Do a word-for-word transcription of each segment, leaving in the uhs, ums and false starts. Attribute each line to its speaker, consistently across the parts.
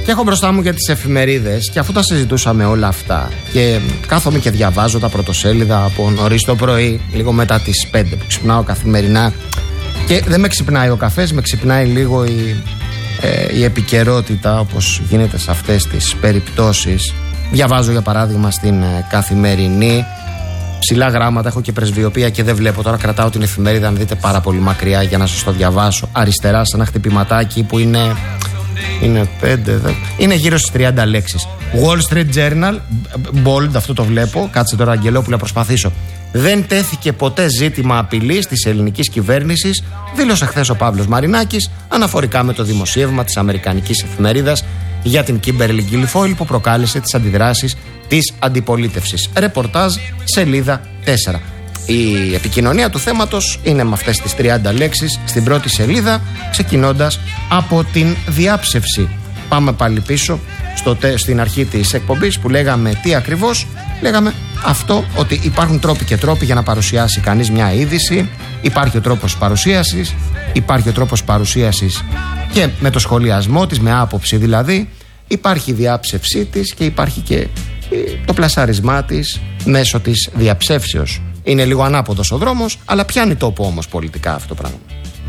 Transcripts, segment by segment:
Speaker 1: Και έχω μπροστά μου για τις εφημερίδες, και αφού τα συζητούσαμε όλα αυτά και κάθομαι και διαβάζω τα πρωτοσέλιδα από νωρίς το πρωί, λίγο μετά τις πέντε που ξυπνάω καθημερινά, και δεν με ξυπνάει ο καφές, με ξυπνάει λίγο η, ε, η επικαιρότητα, όπως γίνεται σε αυτές τις περιπτώσεις. Διαβάζω για παράδειγμα στην ε, Καθημερινή, ψηλά γράμματα, έχω και πρεσβειοπία και δεν βλέπω. Τώρα κρατάω την εφημερίδα, αν δείτε, πάρα πολύ μακριά για να σας το διαβάσω. Αριστερά, σε ένα χτυπηματάκι που είναι, είναι πέντε, δε, είναι γύρω στις τριάντα λέξεις. Wall Street Journal, bold, αυτό το βλέπω. Κάτσε τώρα, Αγγελόπουλα, προσπαθήσω. Δεν τέθηκε ποτέ ζήτημα απειλής της ελληνικής κυβέρνησης, δήλωσε χθες ο Παύλος Μαρινάκης, αναφορικά με το δημοσίευμα της αμερικανικής εφημερίδας για την Kimberly Guilfoyle που προκάλεσε τις αντιδράσεις της αντιπολίτευσης. Ρεπορτάζ, σελίδα τέσσερα. Η επικοινωνία του θέματος είναι με αυτές τις τριάντα λέξεις στην πρώτη σελίδα, ξεκινώντας από την διάψευση. Πάμε πάλι πίσω στο, στην αρχή της εκπομπής που λέγαμε τι ακριβώς. Λέγαμε αυτό, ότι υπάρχουν τρόποι και τρόποι για να παρουσιάσει κανείς μια είδηση. Υπάρχει ο τρόπος παρουσίασης, υπάρχει ο τρόπος παρουσίασης και με το σχολιασμό της, με άποψη δηλαδή. Υπάρχει η διάψευσή της και υπάρχει και το πλασάρισμά της μέσω της διαψεύσεως. Είναι λίγο ανάποδος ο δρόμος, αλλά πιάνει τόπο όμως πολιτικά αυτό το πράγμα.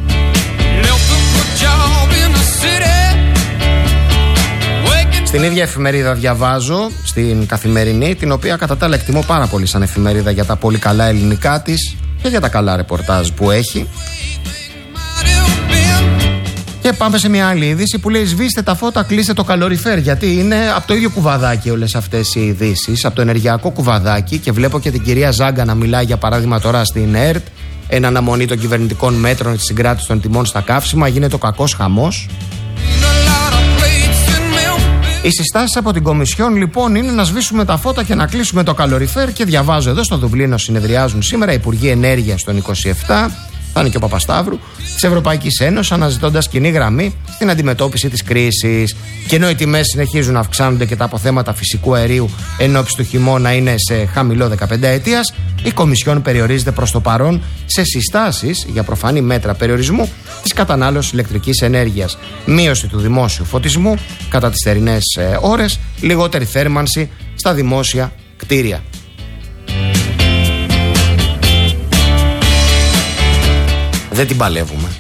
Speaker 1: Στην ίδια εφημερίδα διαβάζω, στην Καθημερινή, την οποία κατά τα άλλα εκτιμώ πάρα πολύ σαν εφημερίδα για τα πολύ καλά ελληνικά της και για τα καλά ρεπορτάζ που έχει. Και πάμε σε μια άλλη είδηση που λέει: σβήστε τα φώτα, κλείστε το καλοριφέρ. Γιατί είναι από το ίδιο κουβαδάκι όλες αυτές οι ειδήσεις, από το ενεργειακό κουβαδάκι. Και βλέπω και την κυρία Ζάγκα να μιλάει, για παράδειγμα, τώρα στην ΕΡΤ, εν αναμονή των κυβερνητικών μέτρων της συγκράτησης των τιμών στα καύσιμα. Γίνεται ο κακός χαμός. Οι συστάσεις από την Κομισιόν λοιπόν είναι να σβήσουμε τα φώτα και να κλείσουμε το καλοριφέρ. Και διαβάζω εδώ στο Δουβλίνο συνεδριάζουν σήμερα οι Υπουργοί Ενέργειας των είκοσι επτά, θα είναι και ο Παπασταύρου, της Ευρωπαϊκής Ένωσης, αναζητώντας κοινή γραμμή στην αντιμετώπιση της κρίσης. Και ενώ οι τιμές συνεχίζουν να αυξάνονται και τα αποθέματα φυσικού αερίου εν ώψη του χειμώνα είναι σε χαμηλό δεκαπενταετίας, η Κομισιόν περιορίζεται προς το παρόν σε συστάσεις για προφανή μέτρα περιορισμού της κατανάλωσης ηλεκτρικής ενέργειας, μείωση του δημόσιου φωτισμού κατά τις θερινές ε, ώρες, λιγότερη θέρμανση στα δημόσια κτίρια. Δεν την παλεύουμε.